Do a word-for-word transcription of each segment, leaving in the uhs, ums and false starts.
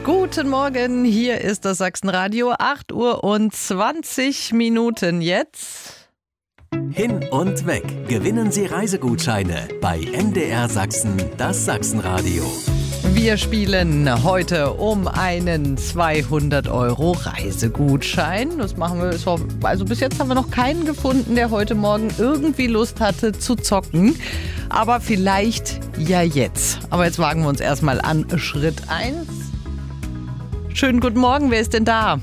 Guten Morgen, hier ist das Sachsenradio, acht Uhr und zwanzig Minuten jetzt. Hin und weg. Gewinnen Sie Reisegutscheine bei M D R Sachsen, das Sachsenradio. Wir spielen heute um einen zweihundert Euro Reisegutschein. Das machen wir, also bis jetzt haben wir noch keinen gefunden, der heute Morgen irgendwie Lust hatte zu zocken. Aber vielleicht ja jetzt. Aber jetzt wagen wir uns erstmal an Schritt eins. Schönen guten Morgen, wer ist denn da?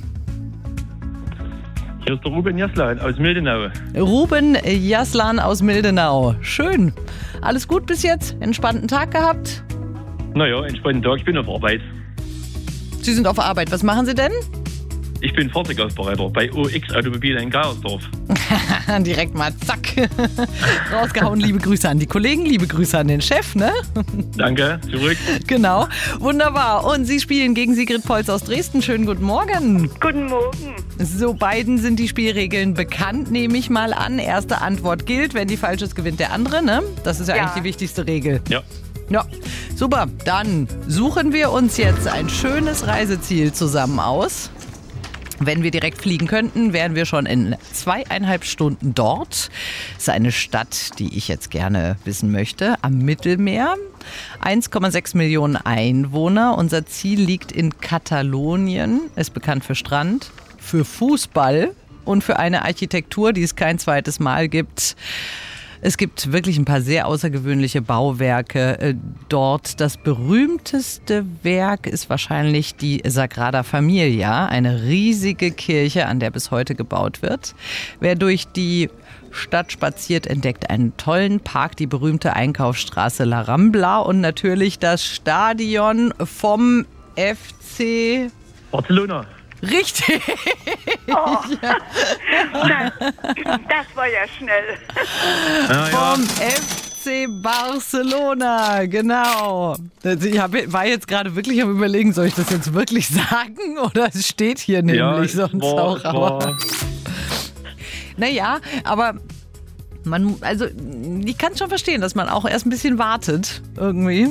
Hier ist der Ruben Jaslan aus Mildenau. Ruben Jaslan aus Mildenau. Schön. Alles gut bis jetzt? Entspannten Tag gehabt? Naja, entspannten Tag. Ich bin auf Arbeit. Sie sind auf Arbeit. Was machen Sie denn? Ich bin Fahrzeugaufbereiter bei O X Automobil in Geiersdorf. Direkt mal zack. Rausgehauen. Liebe Grüße an die Kollegen, liebe Grüße an den Chef, ne? Danke, zurück. Genau. Wunderbar. Und Sie spielen gegen Sigrid Polz aus Dresden. Schönen guten Morgen. Guten Morgen. So, beiden sind die Spielregeln bekannt, nehme ich mal an. Erste Antwort gilt. Wenn die falsch ist, gewinnt der andere, ne? Das ist ja, Ja. eigentlich die wichtigste Regel. Ja. Ja, super. Dann suchen wir uns jetzt ein schönes Reiseziel zusammen aus. Wenn wir direkt fliegen könnten, wären wir schon in zweieinhalb Stunden dort. Das ist eine Stadt, die ich jetzt gerne wissen möchte, am Mittelmeer. eins Komma sechs Millionen Einwohner. Unser Ziel liegt in Katalonien, ist bekannt für Strand, für Fußball und für eine Architektur, die es kein zweites Mal gibt. Es gibt wirklich ein paar sehr außergewöhnliche Bauwerke äh, dort. Das berühmteste Werk ist wahrscheinlich die Sagrada Familia, eine riesige Kirche, an der bis heute gebaut wird. Wer durch die Stadt spaziert, entdeckt einen tollen Park, die berühmte Einkaufsstraße La Rambla und natürlich das Stadion vom F C Barcelona. Richtig. Oh. Nein, das war ja schnell. Ja, ja. Vom F C Barcelona, genau. Ich hab, war jetzt gerade wirklich am Überlegen, soll ich das jetzt wirklich sagen? Oder es steht hier nämlich Ja, es sonst war, auch. es Aber, war, naja, aber man, also ich kann schon verstehen, dass man auch erst ein bisschen wartet irgendwie.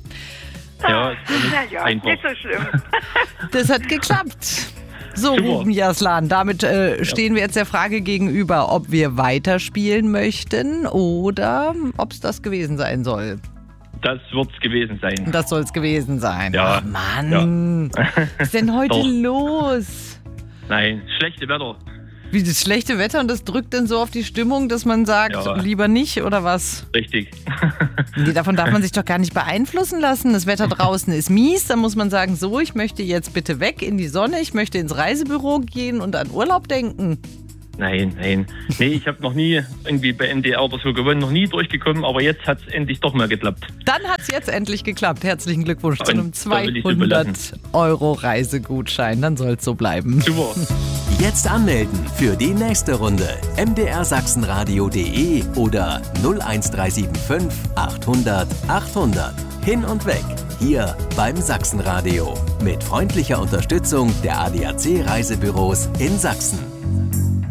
ja, es war nicht Naja, einfach. nicht so schlimm. Das hat geklappt. So, Super. Ruben Jaslan, damit äh, stehen wir jetzt der Frage gegenüber, ob wir weiterspielen möchten oder ob es das gewesen sein soll. Das wird's gewesen sein. Das soll es gewesen sein. Ja. Ach Mann, was ist denn heute Doch. los? Nein, schlechte Wetter. Wie das schlechte Wetter und das drückt dann so auf die Stimmung, dass man sagt, Ja. lieber nicht oder was? Richtig. Nee, davon darf man sich doch gar nicht beeinflussen lassen. Das Wetter draußen ist mies, dann muss man sagen, so, ich möchte jetzt bitte weg in die Sonne, ich möchte ins Reisebüro gehen und an Urlaub denken. Nein, nein. Nee, ich habe noch nie irgendwie bei M D R oder so gewonnen, noch nie durchgekommen, aber jetzt hat's endlich doch mal geklappt. Dann hat es jetzt endlich geklappt. Herzlichen Glückwunsch zu Und einem da will ich so zweihundert Euro Reisegutschein. Dann soll es so bleiben. Super. Jetzt anmelden für die nächste Runde. m d r sachsenradio punkt d e oder null eins drei sieben fünf achthundert achthundert. Hin und weg. Hier beim Sachsenradio. Mit freundlicher Unterstützung der A D A C Reisebüros in Sachsen.